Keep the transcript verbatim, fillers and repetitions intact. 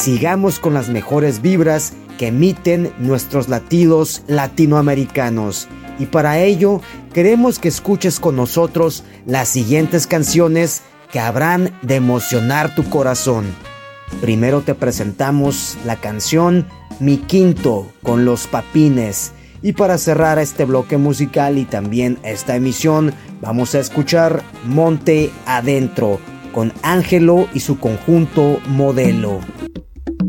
sigamos con las mejores vibras que emiten nuestros latidos latinoamericanos. Y para ello, queremos que escuches con nosotros las siguientes canciones que habrán de emocionar tu corazón. Primero te presentamos la canción Mi Quinto con Los Papines. Y para cerrar este bloque musical y también esta emisión, vamos a escuchar Monte Adentro con Ángelo y su conjunto Modelo.